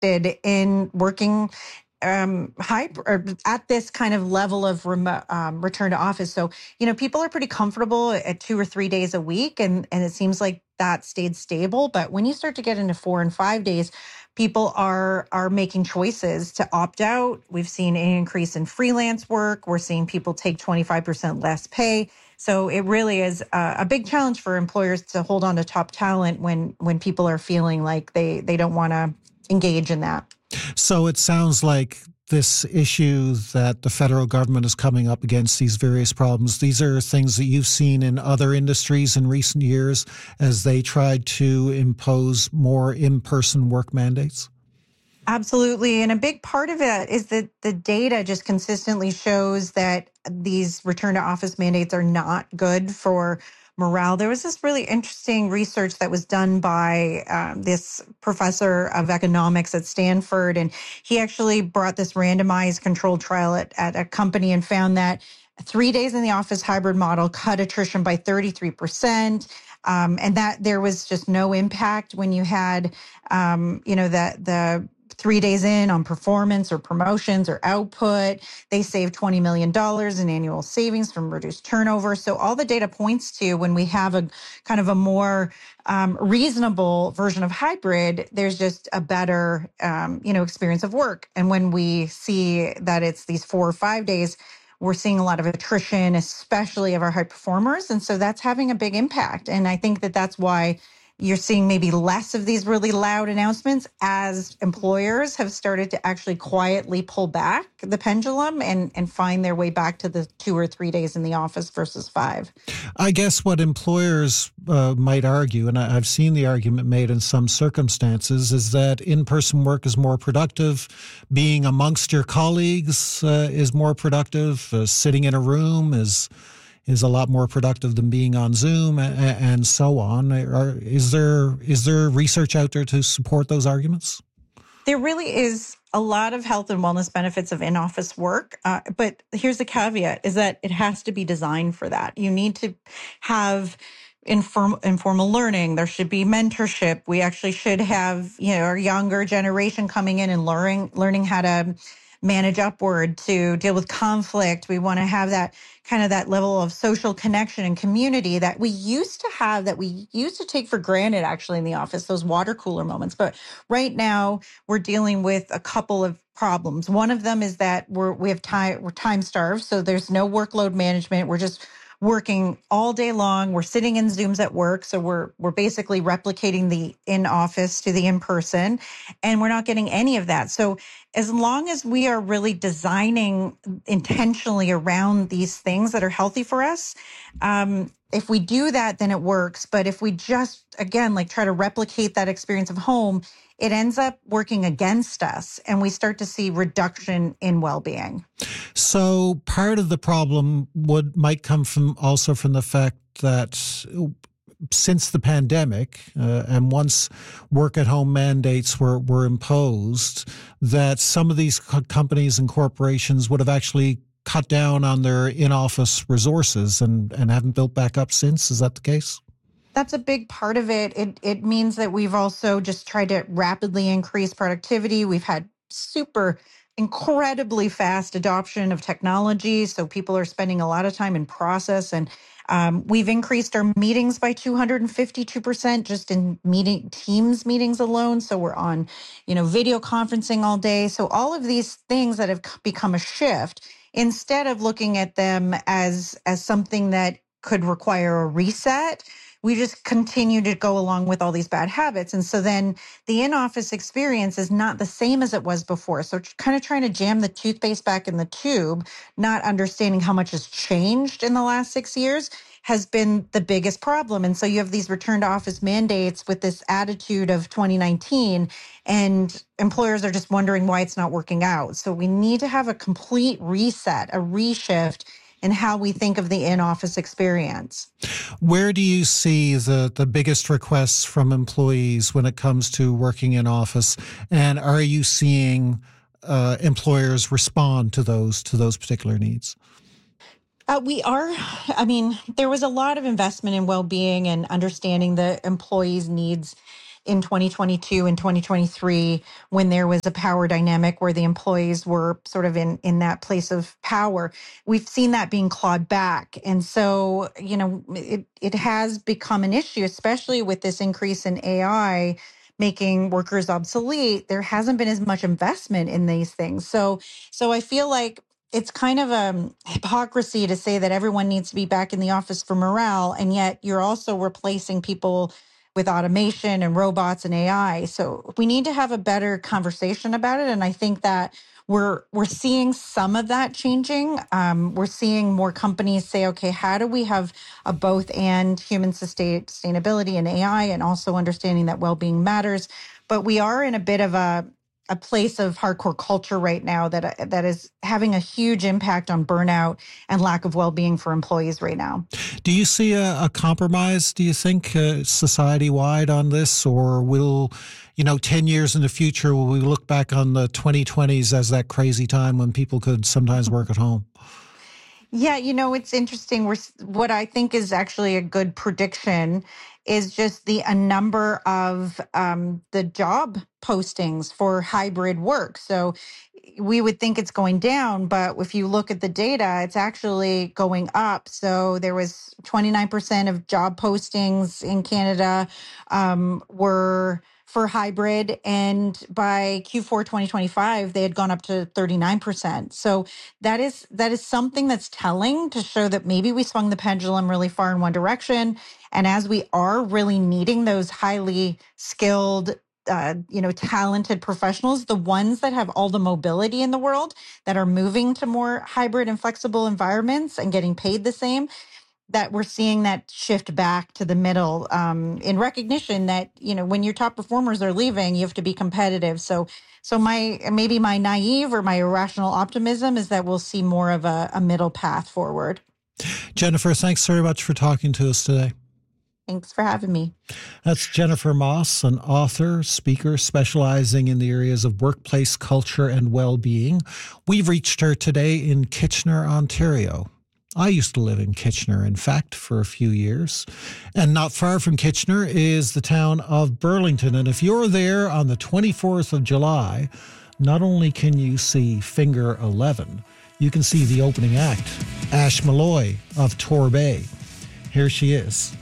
interested in working or at this kind of level of remote, return to office. So, people are pretty comfortable at 2 or 3 days a week, and it seems like that stayed stable. But when you start to get into 4 and 5 days, people are making choices to opt out. We've seen an increase in freelance work. We're seeing people take 25% less pay. So it really is a big challenge for employers to hold on to top talent when people are feeling like they don't want to engage in that. So it sounds like this issue that the federal government is coming up against, these various problems, these are things that you've seen in other industries in recent years as they tried to impose more in-person work mandates? Absolutely. And a big part of it is that the data just consistently shows that these return to office mandates are not good for morale. There was this really interesting research that was done by this professor of economics at Stanford. And he actually brought this randomized controlled trial at a company and found that 3 days in the office hybrid model cut attrition by 33%. And that there was just no impact when you had, the 3 days in on performance or promotions or output. They saved $20 million in annual savings from reduced turnover. So all the data points to when we have a kind of a more reasonable version of hybrid, there's just a better, experience of work. And when we see that it's these 4 or 5 days, we're seeing a lot of attrition, especially of our high performers. And so that's having a big impact. And I think that that's why you're seeing maybe less of these really loud announcements as employers have started to actually quietly pull back the pendulum and find their way back to the 2 or 3 days in the office versus 5. I guess what employers might argue, and I've seen the argument made in some circumstances, is that in-person work is more productive, being amongst your colleagues is more productive, sitting in a room is a lot more productive than being on Zoom, and so on. Is there research out there to support those arguments? There really is a lot of health and wellness benefits of in-office work. But here's the caveat, is that it has to be designed for that. You need to have informal learning. There should be mentorship. We actually should have, our younger generation coming in and learning how to manage upward, to deal with conflict. We want to have that kind of that level of social connection and community that we used to have, that we used to take for granted actually in the office, those water cooler moments. But right now we're dealing with a couple of problems. One of them is that we're time starved. So there's no workload management. We're just working all day long. We're sitting in Zooms at work. So we're basically replicating the in-office to the in-person, and we're not getting any of that. So as long as we are really designing intentionally around these things that are healthy for us, if we do that, then it works. But if we just, again, try to replicate that experience of home, it ends up working against us, and we start to see reduction in well-being. So part of the problem might come from the fact that since the pandemic, and once work-at-home mandates were imposed, that some of these companies and corporations would have actually cut down on their in-office resources and haven't built back up since. Is that the case? That's a big part of it. It means that we've also just tried to rapidly increase productivity. We've had incredibly fast adoption of technology. So people are spending a lot of time in process, and we've increased our meetings by 252% just in Teams meetings alone. So we're on, video conferencing all day. So all of these things that have become a shift, instead of looking at them as something that could require a reset, we just continue to go along with all these bad habits. And so then the in-office experience is not the same as it was before. So kind of trying to jam the toothpaste back in the tube, not understanding how much has changed in the last 6 years, has been the biggest problem. And so you have these return to office mandates with this attitude of 2019, and employers are just wondering why it's not working out. So we need to have a complete reset, a reshift in how we think of the in-office experience. Where do you see the biggest requests from employees when it comes to working in office? And are you seeing employers respond to those particular needs? We are. There was a lot of investment in well-being and understanding the employees' needs in 2022 and 2023 when there was a power dynamic where the employees were sort of in that place of power. We've seen that being clawed back. And so, it has become an issue, especially with this increase in AI making workers obsolete. There hasn't been as much investment in these things. So I feel like it's kind of a hypocrisy to say that everyone needs to be back in the office for morale, and yet you're also replacing people with automation and robots and AI. So we need to have a better conversation about it. And I think that we're seeing some of that changing. We're seeing more companies say, okay, how do we have a both and human sustainability and AI, and also understanding that well-being matters. But we are in a bit of a place of hardcore culture right now that is having a huge impact on burnout and lack of well-being for employees right now. Do you see a compromise, do you think, society-wide on this? Or will, 10 years in the future, will we look back on the 2020s as that crazy time when people could sometimes work at home? Yeah, it's interesting. What I think is actually a good prediction is just a number of the job postings for hybrid work. So we would think it's going down, but if you look at the data, it's actually going up. So there was 29% of job postings in Canada were for hybrid, and by Q4 2025, they had gone up to 39%. So that is something that's telling to show that maybe we swung the pendulum really far in one direction. And as we are really needing those highly skilled, talented professionals, the ones that have all the mobility in the world, that are moving to more hybrid and flexible environments and getting paid the same, that we're seeing that shift back to the middle, in recognition that, when your top performers are leaving, you have to be competitive. So my naive or my irrational optimism is that we'll see more of a middle path forward. Jennifer, thanks very much for talking to us today. Thanks for having me. That's Jennifer Moss, an author, speaker specializing in the areas of workplace culture and well-being. We've reached her today in Kitchener, Ontario. I used to live in Kitchener, in fact, for a few years. And not far from Kitchener is the town of Burlington. And if you're there on the 24th of July, not only can you see Finger 11, you can see the opening act, Ash Malloy of Torbay. Here she is.